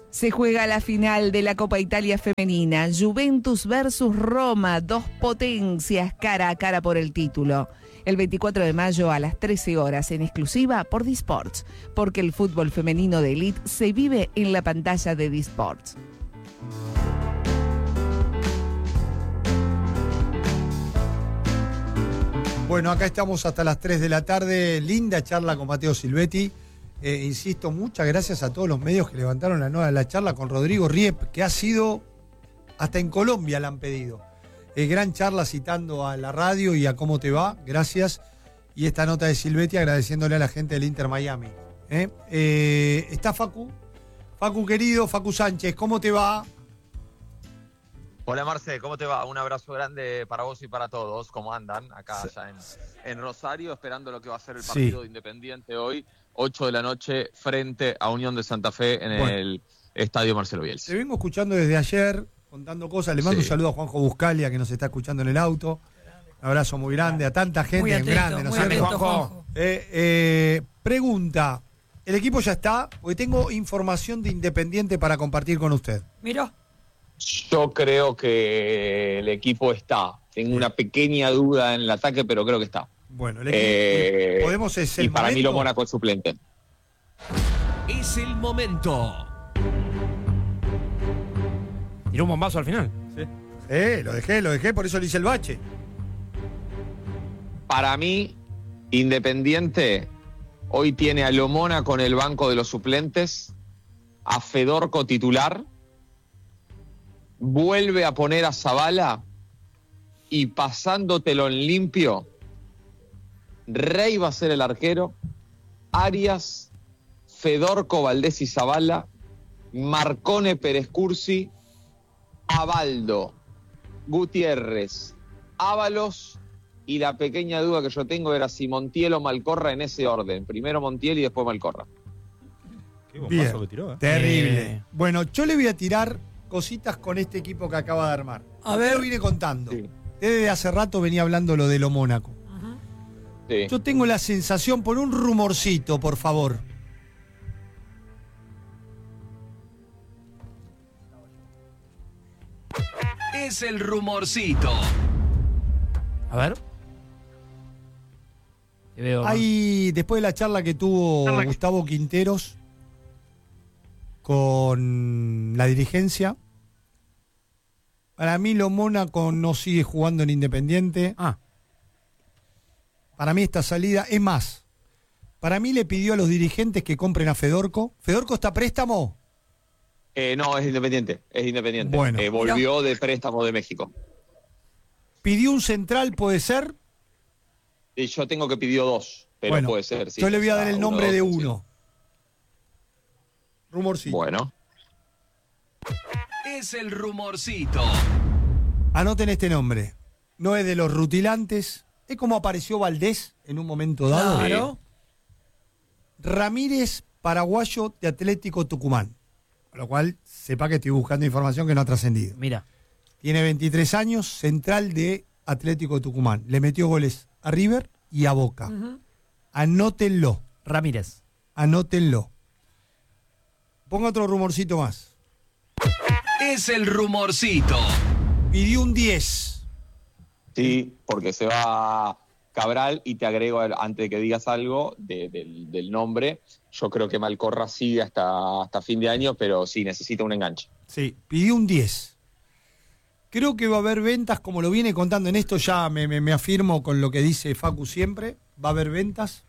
Se juega la final de la Copa Italia Femenina. Juventus versus Roma, dos potencias cara a cara por el título. El 24 de mayo a las 13 horas en exclusiva por Disports, porque el fútbol femenino de élite se vive en la pantalla de Disports. Bueno, acá estamos hasta las 3 de la tarde. Linda charla con Mateo Silvetti. Insisto, muchas gracias a todos los medios que levantaron la charla con Rodrigo Riep, que ha sido, hasta en Colombia la han pedido. Gran charla citando a la radio y a Cómo Te Va, gracias. Y esta nota de Silvetti agradeciéndole a la gente del Inter Miami. Está Facu querido, Facu Sánchez, ¿cómo te va? Hola Marce, ¿cómo te va? Un abrazo grande para vos y para todos. ¿Cómo andan? Acá ya en Rosario, esperando lo que va a ser el partido de Independiente hoy, 8 de la noche, frente a Unión de Santa Fe en el Estadio Marcelo Bielsa. Te vengo escuchando desde ayer, contando cosas. Le mando un saludo a Juanjo Buscalia, que nos está escuchando en el auto. Un abrazo muy grande a tanta gente, muy atento, grande, ¿no es cierto? Juanjo. Pregunta, ¿el equipo ya está? Porque tengo información de Independiente para compartir con usted. Mirá. Yo creo que el equipo está. Tengo una pequeña duda en el ataque, pero creo que está. Bueno, el equipo, podemos es el y para momento. mí lo Mónaco es suplente. Es el momento. Tiró un bombazo al final. Sí. Lo dejé, por eso le hice el bache. Para mí, Independiente hoy tiene a lo Mónaco en el banco de los suplentes, a Fedorco titular, vuelve a poner a Zabala y pasándotelo en limpio, Rey va a ser el arquero, Arias, Fedorco, Valdés y Zabala, Marcone, Pérez Cursi, Abaldo, Gutiérrez, Ábalos, y la pequeña duda que yo tengo era si Montiel o Malcorra en ese orden. Primero Montiel y después Malcorra. Qué bombazo que tiró, Terrible. Bueno, yo le voy a tirar cositas con este equipo que acaba de armar. A ver. Lo vine contando. Sí. Desde hace rato venía hablando lo de lo Mónaco. Sí. Yo tengo la sensación, por un rumorcito, por favor. Es el rumorcito. A ver. Te veo. Hay, después de la charla que tuvo Gustavo Quinteros con la dirigencia, para mí lo Mónaco no sigue jugando en Independiente. Para mí esta salida, es más, para mí le pidió a los dirigentes que compren a Fedorco. ¿Fedorco está a préstamo? No, es Independiente. Bueno. Volvió de préstamo de México. ¿Pidió un central, puede ser? Y yo tengo que pidió dos, pero bueno, puede ser. Sí, yo le voy a dar el nombre de sí. uno. Rumorcito. Bueno. Es el rumorcito. Anoten este nombre. No es de los rutilantes. Es como apareció Valdés en un momento dado. Claro. Ramírez, paraguayo de Atlético Tucumán. Con lo cual, sepa que estoy buscando información que no ha trascendido. Mira. Tiene 23 años, central de Atlético Tucumán. Le metió goles a River y a Boca. Anótenlo. Ramírez. Anótenlo. Ponga otro rumorcito más. Es el rumorcito. Pidió un 10. Sí, porque se va Cabral y te agrego, antes de que digas algo del nombre, yo creo que Malcorra sigue hasta fin de año, pero sí, necesita un enganche. Sí, pidió un 10. Creo que va a haber ventas, como lo viene contando en esto, ya me afirmo con lo que dice Facu siempre, va a haber ventas.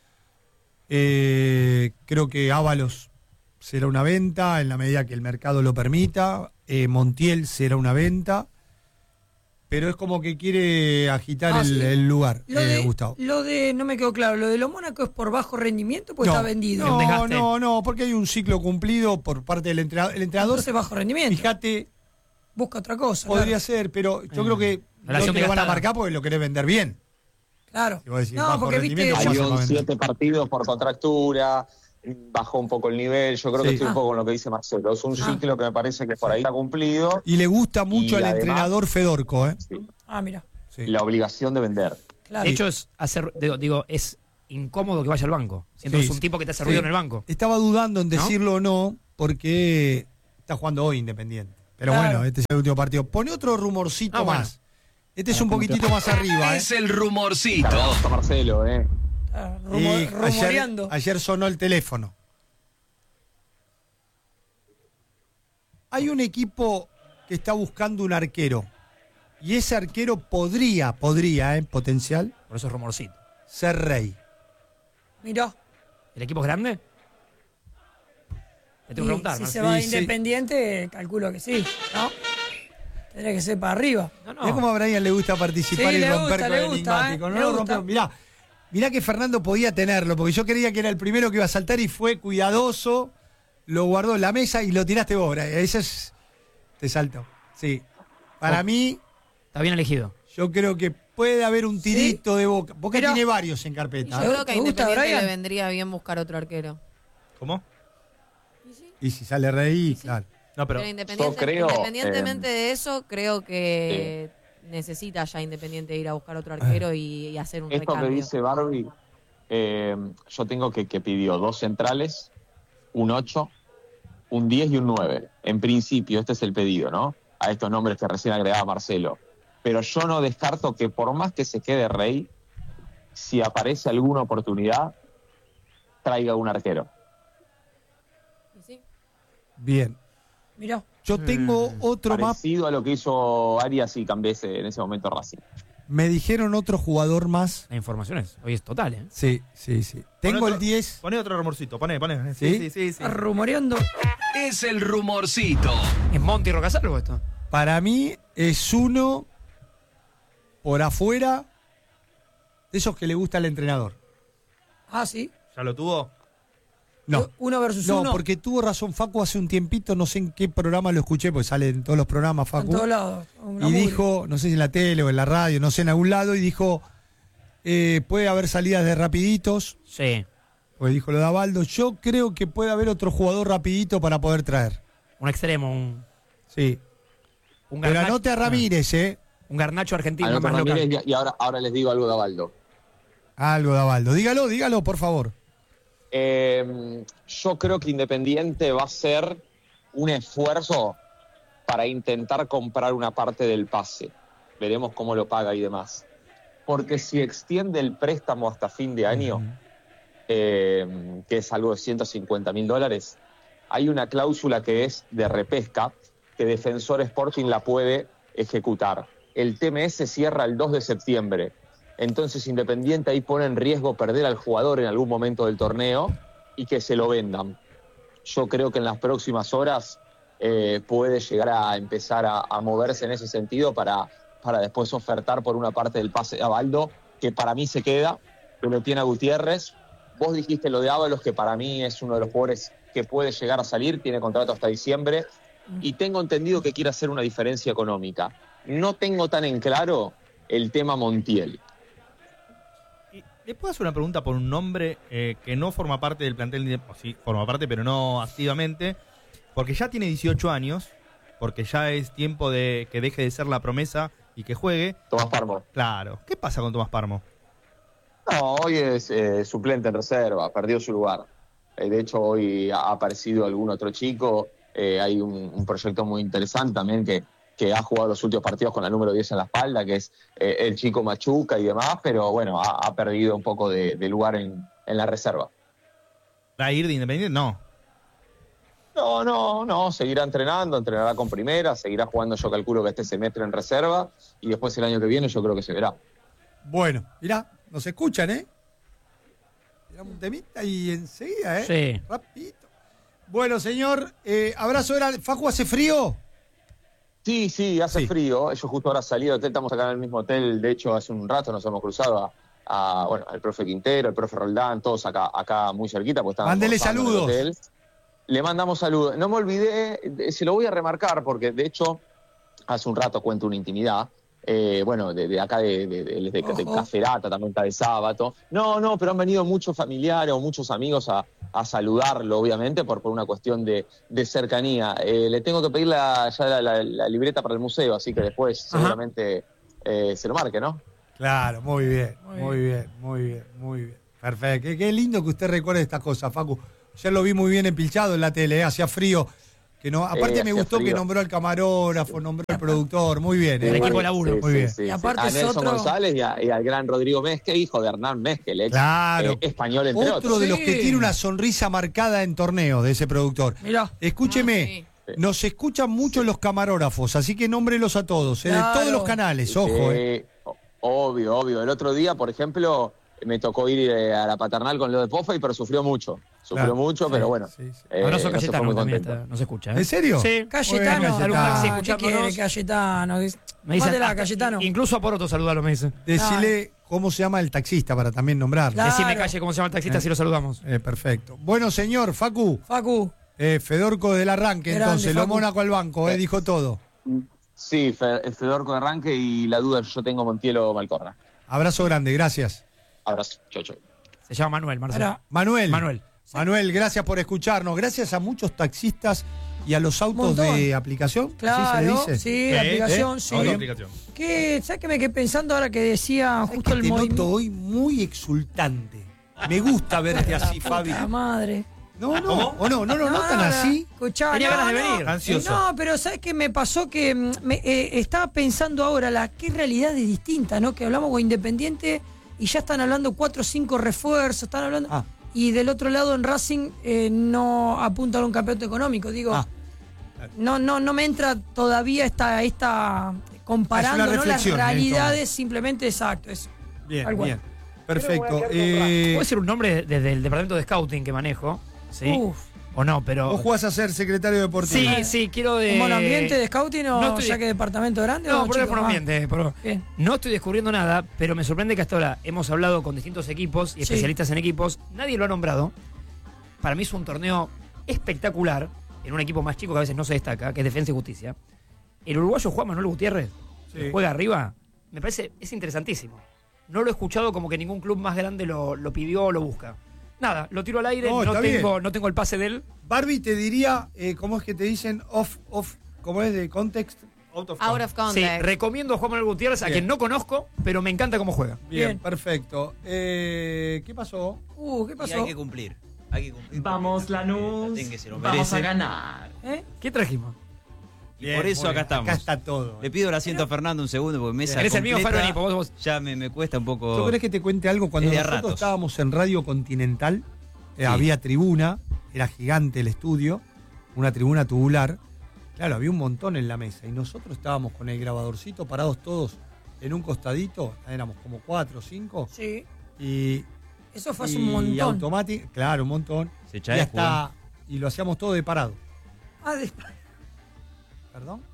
Creo que Ábalos será una venta en la medida que el mercado lo permita, Montiel será una venta, pero es como que quiere agitar el lugar, Gustavo. Lo de, no me quedó claro, lo de lo Mónaco es por bajo rendimiento, pues está vendido. No, porque hay un ciclo cumplido por parte del entrenador. El entrenador, entonces bajo rendimiento. Fíjate, busca otra cosa. podría ser, pero yo creo que no te lo van a marcar porque lo querés vender bien. Claro. Decir, no, porque viste, hay 7 partidos por contractura, bajó un poco el nivel, yo creo que estoy un poco con lo que dice Marcelo, es un ciclo que me parece que por ahí está cumplido. Y le gusta mucho al entrenador Fedorco, Sí. mira. Sí. La obligación de vender. Claro. De hecho, es hacer, es incómodo que vaya al banco. Siento que es un tipo que te hace ruido en el banco. Estaba dudando en decirlo o no, porque Está jugando hoy Independiente. Pero Claro. bueno, este es el último partido. Pone otro rumorcito Bueno. más. Este es un poquitito más arriba, ¿eh? Es el rumorcito. Cargado está Marcelo, Está Y rumoreando. ayer sonó el teléfono. Hay un equipo que está buscando un arquero. Y ese arquero podría, en potencial, Por eso es rumorcito. ser Rey. Mirá. ¿El equipo es grande? Te tengo que Y preguntar, si ¿no? se va de Sí, sí. Independiente, calculo que sí, ¿no? Tendría que ser para arriba. No, Mirá cómo a Brian le gusta participar Sí, y le romper gusta, con le el gusta, enigmático. le No lo gusta. rompió. Mirá que Fernando podía tenerlo, porque yo creía que era el primero que iba a saltar y fue cuidadoso, lo guardó en la mesa y lo tiraste vos, Brian. Ese es. Te saltó. Sí. Para mí, Está bien elegido. yo creo que puede haber un tirito de Boca. Boca Mirá. tiene varios en carpeta. ¿Sí? ¿eh? Yo creo que a ¿Te gusta, Independiente Brian? le vendría bien buscar otro arquero. ¿Cómo? Y si sale Rey, claro. No, pero Pero Yo creo, independientemente de eso, creo que necesita ya Independiente ir a buscar otro arquero y hacer un Esto que recambio. dice Barbie, yo tengo que pidió 2 centrales, un 8, un 10 y un 9. En principio, este es el pedido, ¿no? A estos nombres que recién agregaba Marcelo. Pero yo no descarto que por más que se quede Rey, si aparece alguna oportunidad, traiga un arquero. ¿Y sí? Bien. Mirá. Yo tengo otro más. Parecido a lo que hizo Arias y Cambese en ese momento Racing. Me dijeron otro jugador más. La información hoy es total, ¿eh? Sí. Tengo Poné el 10. Poné otro rumorcito, poné. ¿Sí? Sí. Está rumoreando. Es el rumorcito. ¿Es Monty Rocasalvo esto? Para mí es uno por afuera de esos que le gusta al entrenador. Ah, sí. ¿Ya lo tuvo? No. Uno versus No, uno. porque tuvo razón Facu hace un tiempito, no sé en qué programa lo escuché, porque sale en todos los programas En Facu. todos lados. Una Y mugre. dijo, no sé si en la tele o en la radio, no sé, en algún lado, y dijo, puede haber salidas de rapiditos, Sí. pues dijo lo de Abaldo. Yo creo que puede haber otro jugador rapidito para poder traer. Un extremo, un Sí. Pero Garnacho- anote a Ramírez, Un garnacho argentino Anoto más local. Ramírez y ahora les digo algo de Abaldo. Algo de Abaldo. Dígalo, por favor. Yo creo que Independiente va a ser un esfuerzo para intentar comprar una parte del pase. Veremos cómo lo paga y demás. Porque si extiende el préstamo hasta fin de año, que es algo de $150.000, hay una cláusula que es de repesca que Defensor Sporting la puede ejecutar. El TMS cierra el 2 de septiembre. Entonces Independiente ahí pone en riesgo perder al jugador en algún momento del torneo y que se lo vendan. Yo creo que en las próximas horas puede llegar a empezar a moverse en ese sentido para después ofertar por una parte del pase de Abaldo, que para mí se queda, que lo tiene a Gutiérrez. Vos dijiste lo de Ábalos, que para mí es uno de los jugadores que puede llegar a salir, tiene contrato hasta diciembre, y tengo entendido que quiere hacer una diferencia económica. No tengo tan en claro el tema Montiel. Y ¿le puedo hacer una pregunta por un nombre que no forma parte del plantel? O sí, forma parte, pero no activamente. Porque ya tiene 18 años, porque ya es tiempo de que deje de ser la promesa y que juegue. Tomás Parmo. Claro. ¿Qué pasa con Tomás Parmo? No, hoy es suplente en reserva, perdió su lugar. De hecho, hoy ha aparecido algún otro chico. Hay un proyecto muy interesante también que ha jugado los últimos partidos con la número 10 en la espalda, que es el chico Machuca y demás, pero bueno, ha perdido un poco de lugar en la reserva. ¿Va a ir de Independiente? No. No, seguirá entrenando, entrenará con primera, seguirá jugando, yo calculo que este semestre en reserva, y después el año que viene yo creo que se verá. Bueno, mirá, nos escuchan, ¿eh? Tiramos un temita y enseguida, ¿eh? Sí. Rapidito. Bueno, señor, abrazo grande. ¿Facu, hace frío? Sí, hace Sí. frío. Ellos justo ahora han salido del hotel, estamos acá en el mismo hotel. De hecho, hace un rato nos hemos cruzado al profe Quintero, al profe Roldán, todos acá muy cerquita. Porque Mándele saludos. Le mandamos saludos. No me olvidé, se lo voy a remarcar, porque de hecho, hace un rato cuento una intimidad. De acá de Caferata, también está de Sábato. No, pero han venido muchos familiares o muchos amigos a saludarlo, obviamente, por una cuestión de cercanía. Le tengo que pedir la libreta para el museo, así que después seguramente se lo marque, ¿no? Claro, muy bien. Perfecto. Qué lindo que usted recuerde estas cosas, Facu. Ayer lo vi muy bien empilchado en la tele, hacía frío. Que no, aparte me hacía gustó frío. que nombró al camarógrafo, nombró al productor. Muy bien. El equipo de laburo. Muy bien. Sí, Y aparte a es Nelson otro- González y al gran Rodrigo Mezquel, hijo de Hernán Mezquel, Claro. español entre Otro otros. de los que Sí. tiene una sonrisa marcada en torneos de ese productor. Mirá. Escúcheme, sí. nos escuchan mucho los camarógrafos, así que nómbrelos a todos, de Claro. todos los canales, ojo. Obvio. El otro día, por ejemplo, me tocó ir a la paternal con lo de Pofa, pero sufrió mucho. Claro. Mucho, Sí, pero bueno. sí, sí. Abrazo no se fue Cayetano muy también contento. no se escucha. ¿En serio? Sí. Cayetano. Bueno, Algún taxi ¿Qué escuchándonos. quiere Cayetano? Me Mándela dicen, a Cayetano. incluso a Poroto saludalo, me dice. Decile cómo se llama el taxista para también nombrarlo. Claro. Decime calle cómo se llama el taxista si lo saludamos. Perfecto. Bueno, señor, Facu, Facu. Fedorco del arranque, Grande, entonces, lo Facu. Mónaco al banco, dijo todo. Sí, Fedorco de arranque y la duda yo tengo Montiel o Malcorra. Abrazo grande, gracias. Abrazo. Chau. Se llama Manuel, Marcelo. Ahora, Manuel, gracias por escucharnos. Gracias a muchos taxistas y a los autos Montón. de aplicación. claro, ¿Así se le dice? sí, la aplicación, sí. Otra aplicación. ¿Sabes qué me quedé pensando ahora que decía Es justo que el te noto movimiento? hoy muy exultante. Me gusta verte así, Fabi. La madre. No, no notan así. Escuchá, Tenía ganas de venir. Ansioso. No, pero ¿sabes qué me pasó? Que estaba pensando ahora qué realidad es distinta, ¿no? Que hablamos con Independiente y ya están hablando 4 o 5 refuerzos, están hablando... Ah. Y del otro lado en Racing no apuntan a un campeonato económico. Digo, Ah. no me entra todavía esta comparando, Es una ¿no? Las reflexión, realidades, simplemente exacto, eso. Bien, Tal cual. bien. Perfecto. Puede ser un nombre desde el departamento de scouting que manejo. ¿Sí? Uf. O no, pero. Vos jugás a ser secretario deportivo. Sí, quiero de. ¿Un monoambiente de scouting o no estoy- ya que departamento grande? No, o por el chico? monoambiente. Bien. No estoy descubriendo nada, pero me sorprende que hasta ahora hemos hablado con distintos equipos y Sí. especialistas en equipos. Nadie lo ha nombrado. Para mí es un torneo espectacular en un equipo más chico que a veces no se destaca, que es Defensa y Justicia. El uruguayo Juan Manuel Gutiérrez, que juega arriba, me parece, es interesantísimo. No lo he escuchado como que ningún club más grande lo pidió o lo busca. Nada, lo tiro al aire, No, no está tengo el pase de él. Barbie te diría, ¿cómo es que te dicen off, ¿cómo es de context? Out of Sí, context. recomiendo a Juan Manuel Gutiérrez, a Bien. quien no conozco, pero me encanta cómo juega. Bien, Bien. perfecto. ¿Qué pasó? ¿Qué Y pasó? hay que cumplir. Hay que cumplir. Vamos, porque Lanús. Platengue se lo Vamos a merece. ganar. ¿Eh? ¿Qué trajimos? Y Bien, por eso muy acá bien. estamos. Acá está todo. Le pido el asiento a Fernando un segundo porque mesa Eres el mío, completa, Faro Nipo, vos. Ya me cuesta un poco. ¿Yo querés que te cuente algo? Cuando Es de a nosotros ratos. estábamos en Radio Continental, Sí. había tribuna, era gigante el estudio, una tribuna tubular. Claro, había un montón en la mesa y nosotros estábamos con el grabadorcito parados todos en un costadito, éramos como 4 o 5 Sí. y Eso fue hace y un montón. automático, claro, un montón. Se Y echa de hasta y lo hacíamos todo de parado. ¿Perdón?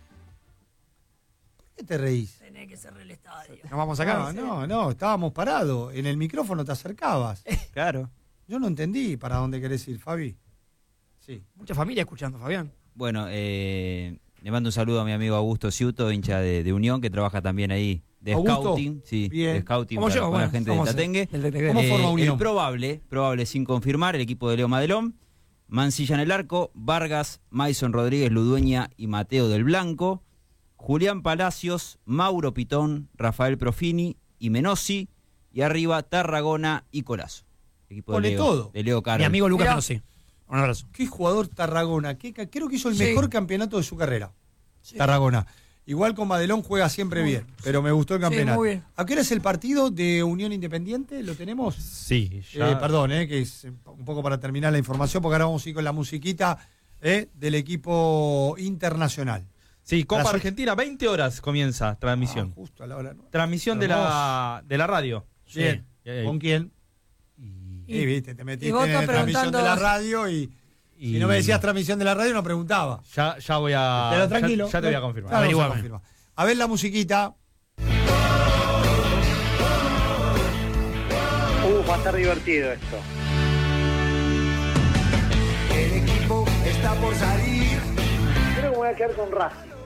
¿Por qué te reís? Tenés que cerrar el estadio. Nos vamos acá. No, estábamos parados. En el micrófono te acercabas. Claro. Yo no entendí para dónde querés ir, Fabi. Sí. Mucha familia escuchando, Fabián. Bueno, le mando un saludo a mi amigo Augusto Ciuto, hincha de Unión, que trabaja también ahí de Augusto, scouting. Sí, bien. de scouting Como para, yo, con bueno, la gente de somos Tatengue. del Tatengue. ¿Cómo forma Unión? El probable sin confirmar, el equipo de Leo Madelón. Mancilla en el arco, Vargas, Maison Rodríguez Ludueña y Mateo del Blanco. Julián Palacios, Mauro Pitón, Rafael Profini y Menossi. Y arriba Tarragona y Colazo. Equipo Pone de Leo, todo. de Leo Caro. Mi amigo Lucas Mirá. Menossi. Un abrazo. Qué jugador Tarragona. Creo que hizo el Sí. mejor campeonato de su carrera. Sí. Tarragona. Igual con Madelón juega siempre Muy bien, bien. pero me gustó el Sí, campeonato. muy bien. ¿A qué hora es el partido de Unión Independiente? ¿Lo tenemos? Sí, Perdón, que es un poco para terminar la información, porque ahora vamos a ir con la musiquita del equipo internacional. Sí, Copa Las- Argentina, 20 horas comienza transmisión. Justo a la hora, ¿no? Transmisión de la radio. Bien. Sí. ¿Con quién? Y- viste, te metiste y vos en la estás transmisión de la preguntando- radio y si no me decías transmisión de la radio no preguntaba. Ya voy a. Pero tranquilo. Ya te voy a confirmar. Claro, Averiguame. se confirma. A ver la musiquita. Va a estar divertido esto. El equipo está por salir. Creo que me voy a quedar con Racing.